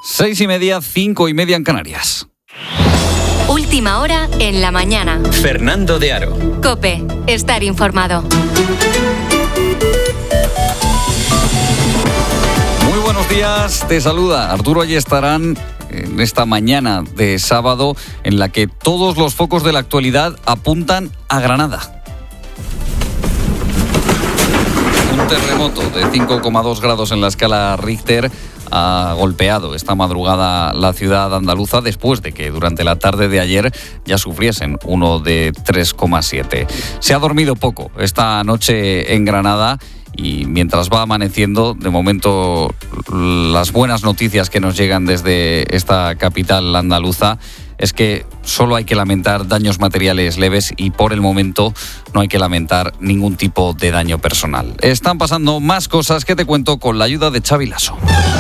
6:30, 5:30 en Canarias. Última hora en la mañana. Fernando de Aro. COPE. Estar informado. Muy buenos días. Te saluda Arturo Ayestarán en esta mañana de sábado en la que todos los focos de la actualidad apuntan a Granada. Un terremoto de 5,2 grados en la escala Richter ha golpeado esta madrugada la ciudad andaluza después de que durante la tarde de ayer ya sufriesen uno de 3,7. Se ha dormido poco esta noche en Granada y mientras va amaneciendo, de momento las buenas noticias que nos llegan desde esta capital andaluza es que solo hay que lamentar daños materiales leves y por el momento no hay que lamentar ningún tipo de daño personal. Están pasando más cosas que te cuento con la ayuda de Xavi Lasso.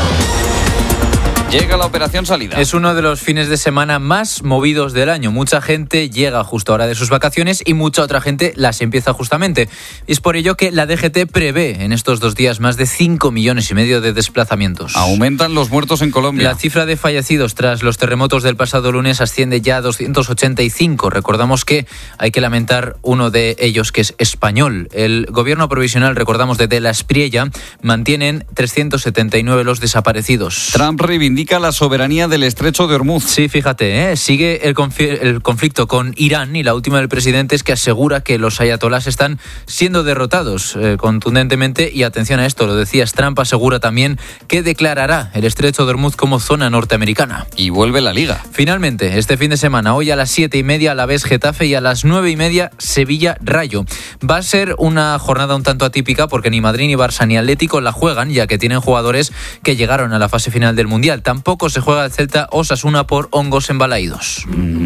Llega la operación salida. Es uno de los fines de semana más movidos del año. Mucha gente llega justo ahora de sus vacaciones y mucha otra gente las empieza justamente. Es por ello que la DGT prevé en estos 2 días más de 5,5 millones de desplazamientos. Aumentan los muertos en Colombia. La cifra de fallecidos tras los terremotos del pasado lunes asciende ya a 285. Recordamos que hay que lamentar uno de ellos, que es español. El gobierno provisional, recordamos, de la Espriella, mantienen 379 los desaparecidos. Trump reivindica la soberanía del estrecho de Hormuz. Sí, fíjate, sigue el conflicto con Irán y la última del presidente es que asegura que los ayatolás están siendo derrotados contundentemente y atención a esto, lo decías, Trump asegura también que declarará el estrecho de Hormuz como zona norteamericana. Y vuelve la Liga. Finalmente, este fin de semana, hoy a las 7:30 Alavés Getafe y a las 9:30 Sevilla Rayo. Va a ser una jornada un tanto atípica porque ni Madrid ni Barça ni Atlético la juegan, ya que tienen jugadores que llegaron a la fase final del Mundial. Tampoco se juega el Celta Osasuna por hongos embalaídos.